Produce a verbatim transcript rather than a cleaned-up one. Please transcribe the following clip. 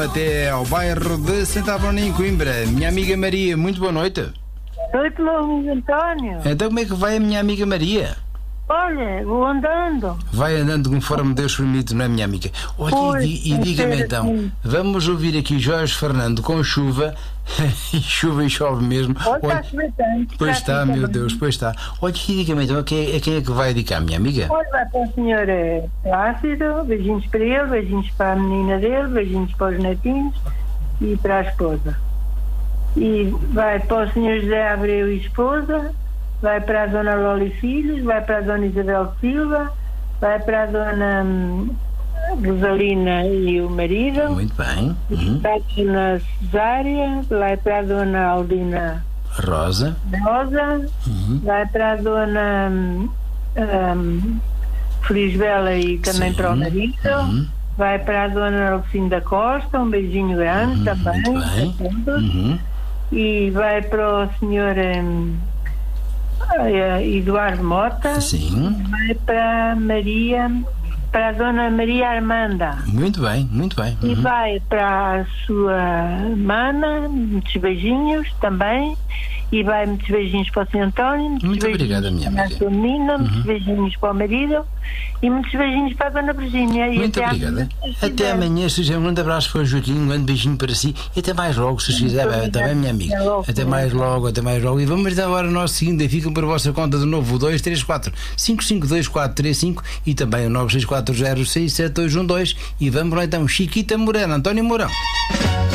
Até ao bairro de Santa Apolónia, em Coimbra. Minha amiga Maria, muito boa noite. Noite, meu amigo António. Então como é que vai a minha amiga Maria? Olha, vou andando. Vai andando conforme Deus permite, não é, minha amiga? Olha, Pois, e, e diga-me é então, assim. vamos ouvir aqui Jorge Fernando com chuva, e chuva e chove mesmo. Olha, está Olha, a chover tanto. pois está, a meu chover Deus, pois está. Olha, e diga-me então, a quem, a quem é que vai dedicar, minha amiga? Olha, vai para o senhor é, Plácido, beijinhos para ele, beijinhos para a menina dele, beijinhos para os netinhos e para a esposa. E vai para o senhor José Abreu e esposa, vai para a dona Loli Filhos, vai para a dona Isabel Silva, vai para a dona hum, Rosalina e o marido, Muito bem. Uhum. vai para a dona Cesária, vai para a dona Aldina Rosa. Rosa, Uhum. vai para a dona hum, hum, Felisbela e também Sim. para o marido, Uhum. vai para a dona Alcinda Costa, um beijinho grande Uhum, também, muito bem. a todos. Uhum. E vai para o senhor hum, eh, Eduardo Mota, Sim. vai para a Maria, para a dona Maria Armanda. Muito bem, muito bem. E Uhum. vai para a sua mana, muitos beijinhos também. E vai muitos beijinhos para o senhor António, muitos Muito beijinhos obrigada, minha para amiga. a sua menina, muitos Uhum. beijinhos para o marido e muitos beijinhos para a dona Virgínia. E Muito até obrigada. amanhã, se Até quiser. amanhã, se quiser. Um grande abraço para o Joaquim, um grande beijinho para si e até mais logo, se quiser. obrigada. Está bem, minha amiga? Até logo. Até mais logo, até mais logo. E vamos dar agora o nosso seguinte. Ficam para a vossa conta de novo: dois três quatro, cinco cinco dois quatro três cinco e também o nove seis quatro zero seis sete dois um dois. E vamos lá então, Chiquita Morena, António Mourão.